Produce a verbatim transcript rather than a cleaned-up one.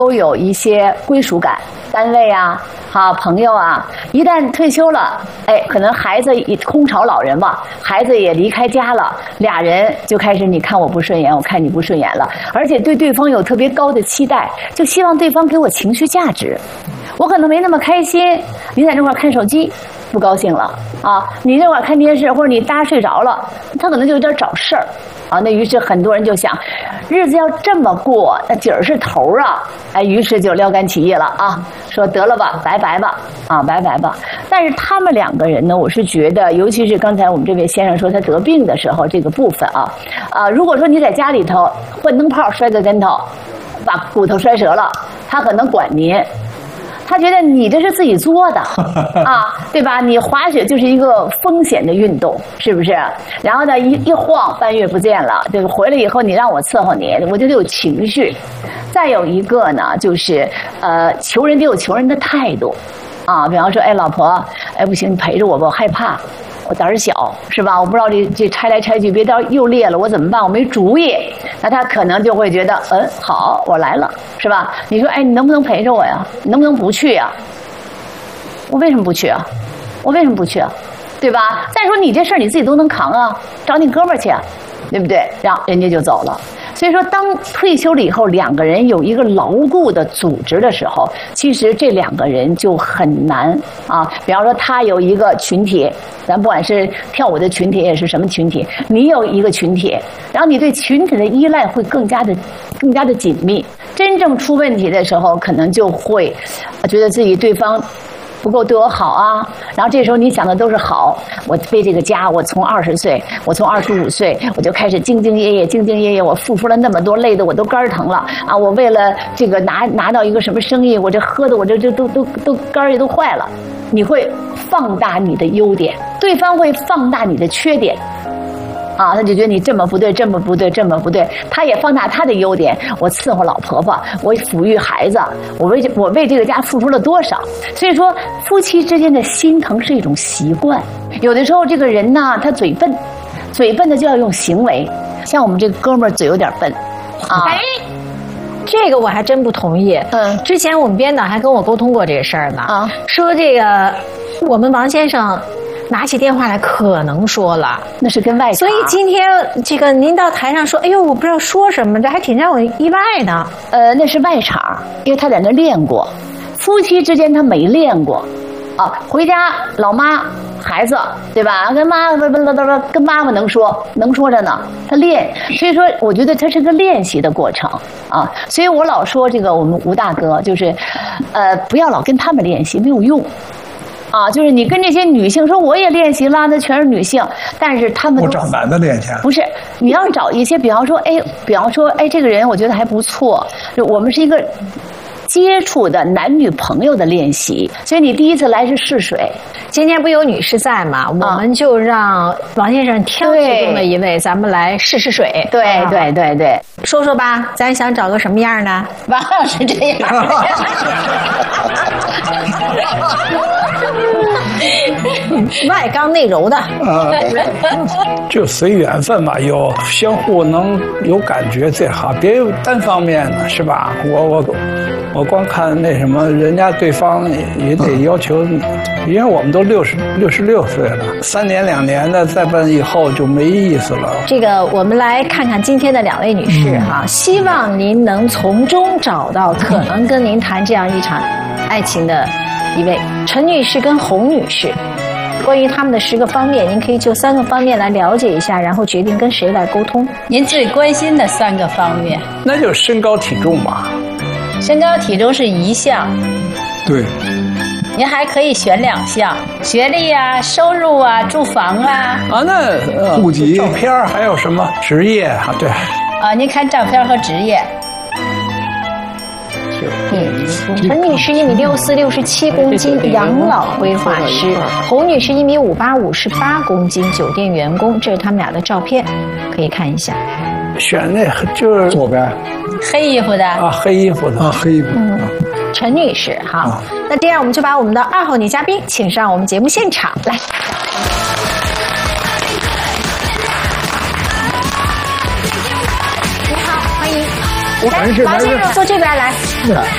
都有一些归属感，单位啊，好朋友啊，一旦退休了，哎，可能孩子也空巢老人吧，孩子也离开家了，俩人就开始你看我不顺眼，我看你不顺眼了，而且对对方有特别高的期待，就希望对方给我情绪价值。我可能没那么开心，你在这块看手机，不高兴了啊！你这块看电视，或者你搭睡着了，他可能就有点找事儿啊。那于是很多人就想，日子要这么过，那景儿是头啊！哎，于是就撩干起义了啊，说得了吧，拜拜吧，啊，拜拜吧。但是他们两个人呢，我是觉得，尤其是刚才我们这位先生说他得病的时候这个部分啊，啊，如果说你在家里头换灯泡摔个跟头，把骨头摔折了，他可能管您。他觉得你这是自己作的啊，对吧？你滑雪就是一个风险的运动，是不是？然后呢，一一晃半月不见了，对吧？回来以后你让我伺候你，我就得有情绪。再有一个呢，就是呃，求人得有求人的态度啊。比方说，哎，老婆，哎，不行，你陪着我吧，我害怕。我胆儿小，是吧？我不知道这这拆来拆去，别到又裂了，我怎么办？我没主意。那他可能就会觉得，嗯，好，我来了，是吧？你说，哎，你能不能陪着我呀？你能不能不去呀？我为什么不去啊？我为什么不去啊？对吧？再说你这事儿你自己都能扛啊，找你哥们儿去，对不对？然后人家就走了。所以说，当退休了以后，两个人有一个牢固的组织的时候，其实这两个人就很难啊。比方说，他有一个群体，咱不管是跳舞的群体，也是什么群体，你有一个群体，然后你对群体的依赖会更加的、更加的紧密。真正出问题的时候，可能就会觉得自己对方不够对我好啊，然后这时候你想的都是好，我为这个家，我从二十岁，我从二十五岁，我就开始兢兢业业，兢兢业业，我付出了那么多，累的我都肝疼了啊！我为了这个拿拿到一个什么生意，我这喝的我这这都都都肝也都坏了。你会放大你的优点，对方会放大你的缺点。啊，他就觉得你这么不对，这么不对，这么不对，他也放大他的优点。我伺候老婆婆，我抚育孩子，我为我为这个家付出了多少？所以说，夫妻之间的心疼是一种习惯。有的时候，这个人呢，他嘴笨，嘴笨的就要用行为。像我们这个哥们儿嘴有点笨，啊。 哎，这个我还真不同意。嗯，之前我们编导还跟我沟通过这个事儿呢。啊，说这个我们王先生拿起电话来可能说了， 那是跟外场。 所以今天这个您到台上说，哎呦，我不知道说什么，这还挺让我意外的。 呃，那是外场，因为他在那练过。夫妻之间他没练过，啊，回家老妈孩子对吧？跟妈不不不不跟妈妈能说能说着呢，他练。所以说，我觉得他是个练习的过程啊。所以我老说这个我们吴大哥就是，呃，不要老跟他们练习，没有用。啊，就是你跟这些女性说我也练习啦，那全是女性，但是他们我找男的练习， 不是你要找一些，比方说，哎，比方说，哎，这个人我觉得还不错，就我们是一个接触的男女朋友的练习，所以你第一次来是试水。 今天不有女士在嘛，我们就让王先生挑其中的一位，咱们来试试水。 对对对对， 说说吧，咱想找个什么样的？ 王老师这样。 外刚内柔的， 呃，就随缘分吧，有相互能有感觉最好，别有单方面的，是吧？我我我光看那什么，人家对方也得要求，因为我们都六十六十六岁了，三年两年的再奔以后就没意思了。 这个我们来看看今天的两位女士哈，嗯、希望您能从中找到可能跟您谈这样一场爱情的一位陈女士跟洪女士。关于他们的十个方面，您可以就三个方面来了解一下，然后决定跟谁来沟通。 您最关心的三个方面， 那就是身高体重吧。 身高体重是一项， 对。 您还可以选两项，学历啊、收入啊、住房啊。 啊，那呃，户籍、照片还有什么职业啊？对。 啊，您看照片和职业。 嗯，陈女士一米六四，六十七公斤，养老规划师；洪女士一米五八，五十八公斤，酒店员工。这是他们俩的照片，可以看一下。 选那就是左边， 黑衣服的啊，黑衣服的啊，黑衣服。 嗯，陈女士，好。啊、那这样我们就把我们的二号女嘉宾请上我们节目现场来。你好，欢迎。来，王先生坐这边来。